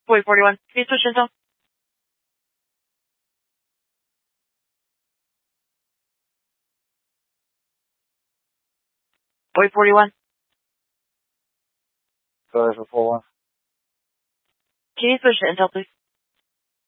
Boy 41. Can you switch intel? Boy 41. Sorry for 41. Can you switch to intel, please?